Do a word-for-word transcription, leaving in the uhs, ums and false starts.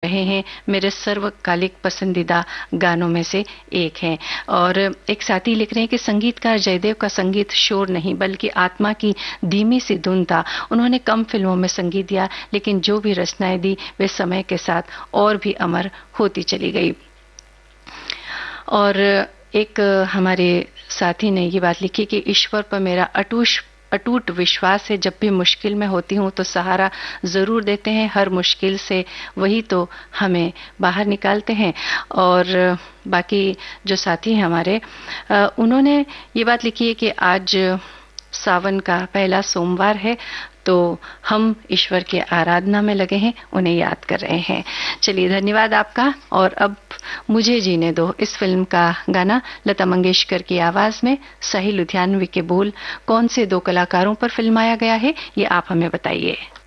रहे हैं मेरे सर्वकालिक पसंदीदा गानों में से एक है। और एक साथी लिख रहे हैं कि संगीतकार जयदेव का संगीत शोर नहीं बल्कि आत्मा की धीमी सी धुन था। उन्होंने कम फिल्मों में संगीत दिया, लेकिन जो भी रचनाएं दी वे समय के साथ और भी अमर होती चली गई। और एक हमारे साथी ने ये बात लिखी कि ईश्वर पर मेरा अटूट अटूट विश्वास है। जब भी मुश्किल में होती हूँ तो सहारा जरूर देते हैं। हर मुश्किल से वही तो हमें बाहर निकालते हैं। और बाकी जो साथी हैं हमारे, उन्होंने ये बात लिखी है कि आज सावन का पहला सोमवार है, तो हम ईश्वर की आराधना में लगे हैं, उन्हें याद कर रहे हैं। चलिए, धन्यवाद आपका। और अब मुझे जीने दो इस फिल्म का गाना लता मंगेशकर की आवाज में, सही लुधियानवी के बोल, कौन से दो कलाकारों पर फिल्माया गया है ये आप हमें बताइए।